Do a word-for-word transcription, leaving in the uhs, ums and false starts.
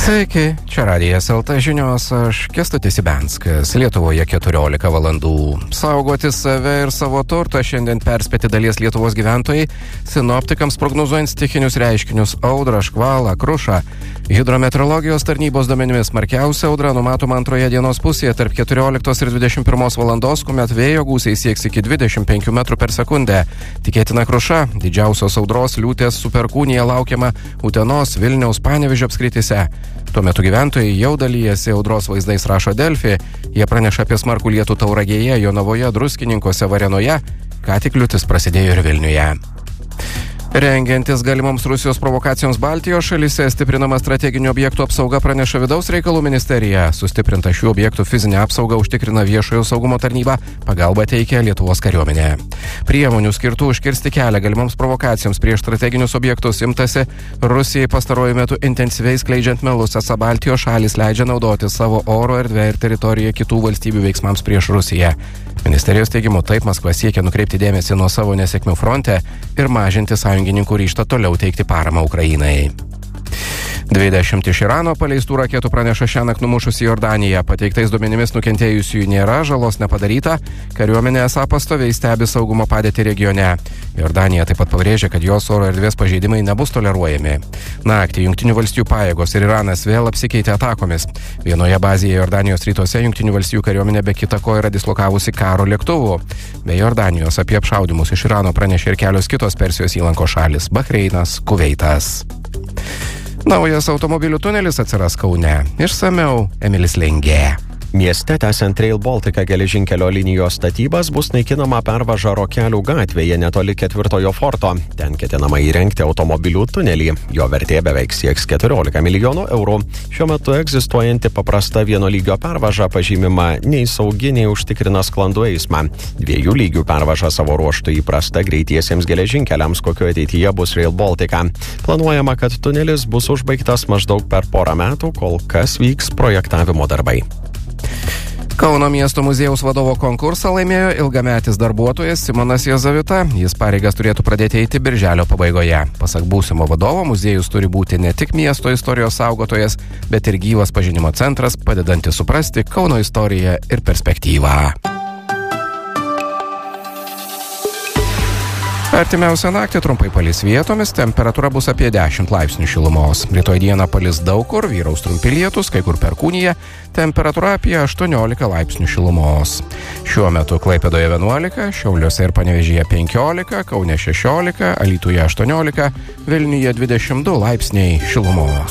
Sveiki, čia Radijas L T žinios, aš Kęstutis Ibenskas, Lietuvoje keturiolika valandų. Saugoti save ir savo turtą šiandien perspėti dalies Lietuvos gyventojai, sinoptikams prognozuojant stichinius reiškinius audrą, škvalą, krušą. Hidrometeorologijos tarnybos duomenimis smarkiausia audra numatoma antroje dienos pusėje tarp keturioliktos ir dvidešimt pirmos valandos, kuomet vėjo gūsiai sieks iki dvidešimt penkių metrų per sekundę. Tikėtina kruša, didžiausios audros liūties su perkūnija laukiama Utenos, Vilniaus, Panevėžio apskrityse. Tuo metu gyventojai jau dalyjasi audros vaizdais, rašo Delfi. Jie praneša apie smarkų lietų Tauragėje, Jonavoje, Druskininkuose, Varėnoje. Ką tik liūtis prasidėjo ir Vilniuje. Rengiantis galimoms Rusijos provokacijoms Baltijos šalyse, stiprinama strateginių objektų apsauga, praneša Vidaus reikalų ministerija. Sustiprinta šių objektų fizinę apsaugą užtikrina viešojo saugumo tarnyba, pagalbą teikia Lietuvos kariuomenė. Priemonių skirtų užkirsti kelią galimoms provokacijoms prieš strateginius objektus imtasi Rusijai pastaruoju metu intensyviai skleidžiant melus, esą Baltijos šalys leidžia naudoti savo oro erdvę ir teritoriją kitų valstybių veiksmams prieš Rusiją. Ministerijos teigimu, taip Maskva siekia nukreipti dėmesį nuo savo nesėkmių fronte ir mažinti sąjungininkų ryžtą toliau teikti paramą Ukrainai. dvidešimt iš Irano paleistų raketų praneša šiąnakt numušusi Jordaniją. Pateiktais duomenimis nukentėjusiųjų nėra, žalos nepadaryta. Kariuomenė esą pastoviai stebi saugumo padėtį regione. Jordanija taip pat pabrėžia, kad jos oro erdvės pažeidimai nebus toleruojami. Naktį Jungtinių valstijų pajėgos ir Iranas vėl apsikeitė atakomis. Vienoje bazėje Jordanijos rytuose Jungtinių valstijų kariuomenė be kita ko yra dislokavusi karo lėktuvų. Be Jordanijos apie apšaudymus iš Irano pranešė ir kelios kitos Persijos įlankos šalis – Bahreinas, Kuveitas. Naujas automobilių tunelis atsiras Kaune. Išsamiau Emilis Lengė. Mieste tęsiant Rail Baltica geležinkelio linijos statybas bus naikinama pervaža Rokelių gatvėje netoli ketvirtojo forto. Ten ketinama įrengti automobilių tunelį. Jo vertė beveik sieks keturiolika milijonų eurų. Šiuo metu egzistuojanti paprasta vieno lygio pervaža pažymima nei saugi, nei užtikrina sklandų eismą. Dviejų lygių pervaža savo ruožtu įprasta greitiesiems geležinkeliams, kokio ateityje bus Rail Baltica. Planuojama, kad tunelis bus užbaigtas maždaug per porą metų, kol kas vyks projektavimo darbai. Kauno miesto muziejaus vadovo konkursą laimėjo ilgametis darbuotojas Simonas Jazavita. Jis pareigas turėtų pradėti eiti birželio pabaigoje. Pasak būsimo vadovo, muziejus turi būti ne tik miesto istorijos saugotojas, bet ir gyvas pažinimo centras, padedantis suprasti Kauno istoriją ir perspektyvą. Artimiausią naktį trumpai palis vietomis, temperatūra bus apie dešimt laipsnių šilumos. Rytoj dieną palis daug kur, vyraus trumpi lietūs, kai kur perkūnija, temperatūra apie aštuoniolika laipsnių šilumos. Šiuo metu Klaipėdoje vienuolika, Šiauliuose ir Panevėžyje penkiolika, Kaune šešiolika, Alytuje aštuoniolika, Vilniuje dvidešimt du laipsniai šilumos.